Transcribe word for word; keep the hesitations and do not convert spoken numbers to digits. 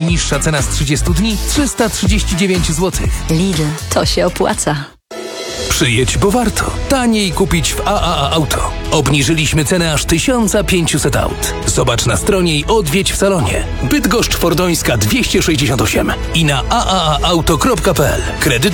Najniższa cena z trzydziestu dni trzysta trzydzieści dziewięć złotych. Lidl, to się opłaca. Przyjedź, bo warto. Taniej kupić w A A A Auto. Obniżyliśmy cenę aż tysiąc pięćset aut. Zobacz na stronie i odwiedź w salonie. Bydgoszcz Fordońska dwieście sześćdziesiąt osiem i na a a a auto kropka p l. Kredyt